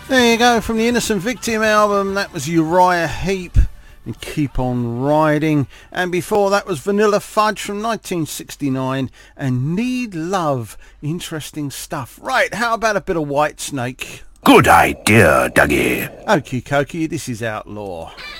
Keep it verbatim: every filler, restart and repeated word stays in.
There you go, from the Innocent Victim album. That was Uriah Heep and Keep On Riding. And before that was Vanilla Fudge from nineteen sixty-nine and Need Love. Interesting stuff. Right, how about a bit of Whitesnake? Good idea, Dougie. Okie dokie, this is Outlaw.